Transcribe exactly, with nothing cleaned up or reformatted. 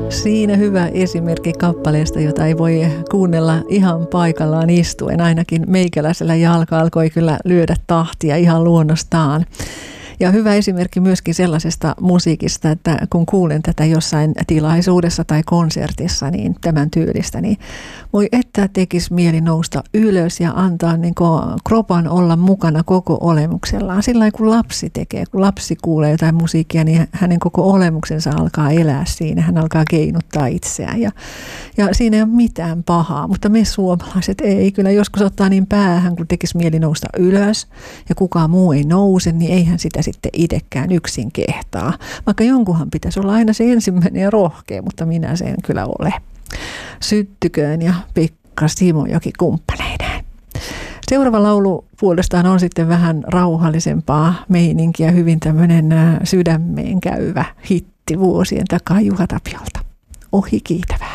Siinä hyvä esimerkki kappaleesta, jota ei voi kuunnella ihan paikallaan istuen. Ainakin meikäläisellä jalka alkoi kyllä lyödä tahtia ihan luonnostaan. Ja hyvä esimerkki myöskin sellaisesta musiikista, että kun kuulen tätä jossain tilaisuudessa tai konsertissa, niin tämän tyylistä, niin voi että tekisi mieli nousta ylös ja antaa niin kuin kropan olla mukana koko olemuksellaan. Sillä lailla kun lapsi tekee, kun lapsi kuulee jotain musiikkia, niin hänen koko olemuksensa alkaa elää siinä. Hän alkaa keinuttaa itseään ja, ja siinä ei ole mitään pahaa, mutta me suomalaiset ei. Kyllä joskus ottaa niin päähän, kun tekisi mieli nousta ylös ja kukaan muu ei nouse, niin eihän sitä sitten itsekään yksin kehtaa. Vaikka jonkunhan pitäisi olla aina se ensimmäinen ja rohkea, mutta minä sen kyllä ole. Syttyköön ja Pekka Simojoki kumppaneineen. Seuraava laulu puolestaan on sitten vähän rauhallisempaa meininkiä, hyvin tämmöinen sydämeen käyvä hitti vuosien takaa Juha Tapiolta. Ohi kiitävä.